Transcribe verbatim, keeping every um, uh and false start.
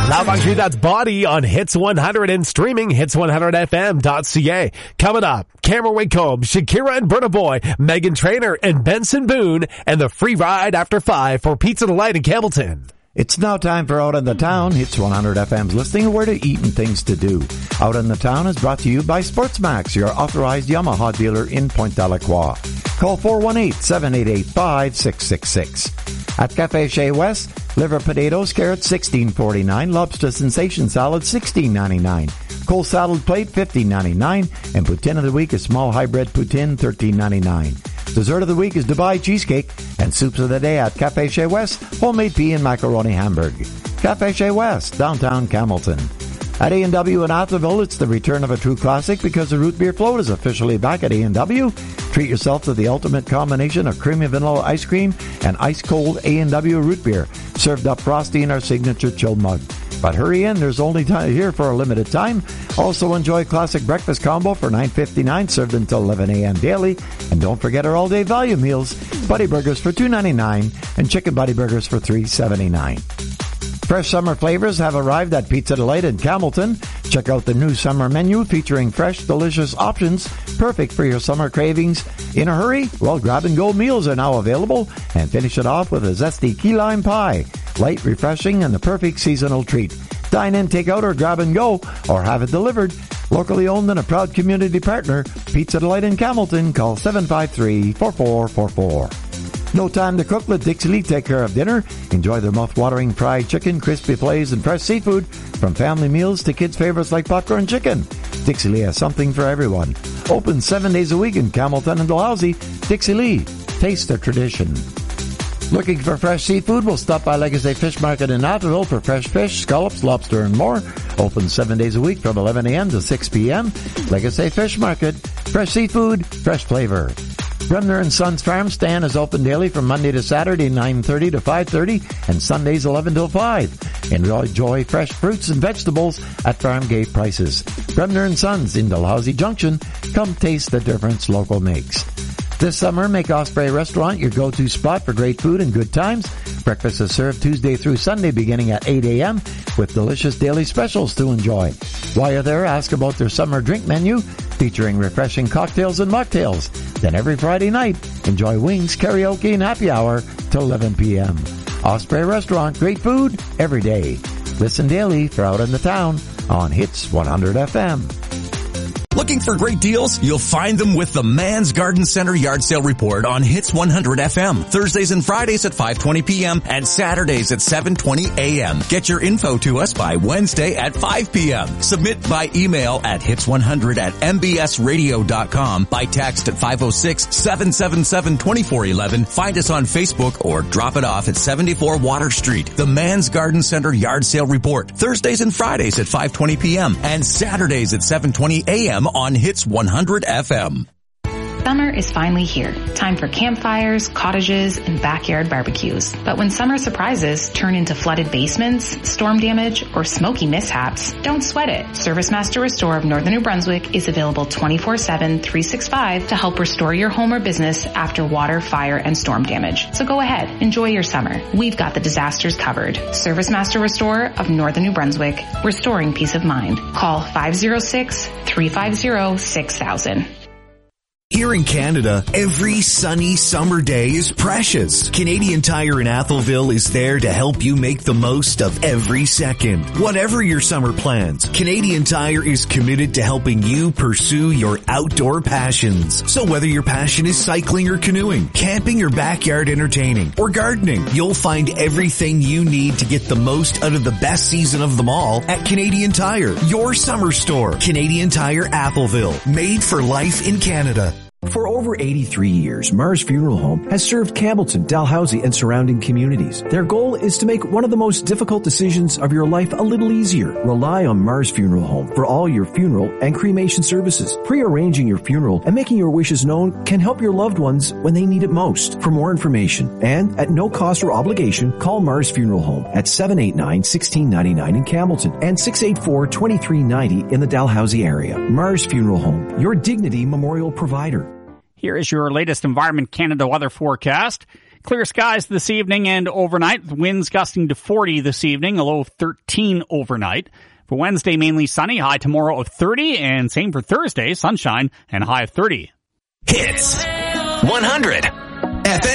Loud Luxury, that's Body on Hits one hundred and streaming hits one hundred f m dot c a. Coming up, Cameron Wake-Combs, Shakira and Burna Boy, Meghan Trainor and Benson Boone, and the free ride after five for Pizza Delight in Campbellton. It's now time for Out in the Town. Hits one hundred F M's listing of where to eat and things to do. Out in the Town is brought to you by SportsMax, your authorized Yamaha dealer in Pointe Delacroix. Call four one eight, seven eight eight, five six six six. At Cafe Chez West, liver potatoes, carrots, sixteen forty-nine. Lobster sensation salad, sixteen ninety-nine. Cold salad plate, fifteen ninety-nine. And poutine of the week is small hybrid poutine, thirteen ninety-nine. Dessert of the week is Dubai cheesecake, and soups of the day at Cafe Chez West, homemade pea and macaroni hamburg. Cafe Chez West, downtown Campbellton. At A and W in Atherville, it's the return of a true classic because the root beer float is officially back at A and W. Treat yourself to the ultimate combination of creamy vanilla ice cream and ice-cold A and W root beer, served up frosty in our signature chilled mug. But hurry in, there's only time here for a limited time. Also enjoy classic breakfast combo for nine fifty-nine, served until eleven a.m. daily. And don't forget our all-day value meals, Buddy Burgers for two ninety-nine and Chicken Buddy Burgers for three seventy-nine. Fresh summer flavors have arrived at Pizza Delight in Campbellton. Check out the new summer menu featuring fresh, delicious options, perfect for your summer cravings. In a hurry? Well, grab-and-go meals are now available, and finish it off with a zesty key lime pie. Light, refreshing, and the perfect seasonal treat. Dine in, take out, or grab and go, or have it delivered. Locally owned and a proud community partner, Pizza Delight in Campbellton. Call seven five three, four four four four. No time to cook, let Dixie Lee take care of dinner. Enjoy their mouth-watering fried chicken, crispy fillets, and fresh seafood. From family meals to kids' favorites like popcorn chicken. Dixie Lee has something for everyone. Open seven days a week in Campbellton and Dalhousie. Dixie Lee, taste the tradition. Looking for fresh seafood? We'll stop by Legacy Fish Market in Atherville for fresh fish, scallops, lobster, and more. Open seven days a week from eleven a.m. to six p.m. Legacy Fish Market. Fresh seafood, fresh flavor. Bremner and Sons Farm Stand is open daily from Monday to Saturday, nine thirty to five thirty, and Sundays, eleven till five. Enjoy fresh fruits and vegetables at farm gate prices. Bremner and Sons in Dalhousie Junction. Come taste the difference local makes. This summer, make Osprey Restaurant your go-to spot for great food and good times. Breakfast is served Tuesday through Sunday beginning at eight a.m. with delicious daily specials to enjoy. While you're there, ask about their summer drink menu featuring refreshing cocktails and mocktails. Then every Friday night, enjoy wings, karaoke, and happy hour till eleven p.m. Osprey Restaurant, great food every day. Listen daily for Out in the Town on Hits one hundred F M. Looking for great deals? You'll find them with the Man's Garden Center Yard Sale Report on Hits one hundred F M. Thursdays and Fridays at five twenty p.m. and Saturdays at seven twenty a.m. Get your info to us by Wednesday at five p.m. Submit by email at hits one hundred at m b s radio dot com, by text at five oh six, seven seven seven, two four one one. Find us on Facebook or drop it off at seventy-four Water Street. The Man's Garden Center Yard Sale Report. Thursdays and Fridays at five twenty p.m. and Saturdays at seven twenty a.m. on Hits one hundred F M. Summer is finally here. Time for campfires, cottages, and backyard barbecues. But when summer surprises turn into flooded basements, storm damage, or smoky mishaps, don't sweat it. ServiceMaster Restore of Northern New Brunswick is available twenty-four seven, three sixty-five to help restore your home or business after water, fire, and storm damage. So go ahead, enjoy your summer. We've got the disasters covered. ServiceMaster Restore of Northern New Brunswick, restoring peace of mind. Call five oh six, three five oh, six thousand. Here in Canada, every sunny summer day is precious. Canadian Tire in Atholville is there to help you make the most of every second. Whatever your summer plans, Canadian Tire is committed to helping you pursue your outdoor passions. So whether your passion is cycling or canoeing, camping or backyard entertaining, or gardening, you'll find everything you need to get the most out of the best season of them all at Canadian Tire, your summer store. Canadian Tire Atholville, made for life in Canada. For over eighty-three years, Mars Funeral Home has served Campbellton, Dalhousie, and surrounding communities. Their goal is to make one of the most difficult decisions of your life a little easier. Rely on Mars Funeral Home for all your funeral and cremation services. Pre-arranging your funeral and making your wishes known can help your loved ones when they need it most. For more information, and at no cost or obligation, call Mars Funeral Home at seven eight nine, one six nine nine in Campbellton and six eight four, two three nine zero in the Dalhousie area. Mars Funeral Home, your dignity memorial provider. Here is your latest Environment Canada weather forecast. Clear skies this evening and overnight. Winds gusting to forty this evening, a low of thirteen overnight. For Wednesday, mainly sunny, high tomorrow of thirty, and same for Thursday, sunshine and high of thirty. Hits one hundred F M.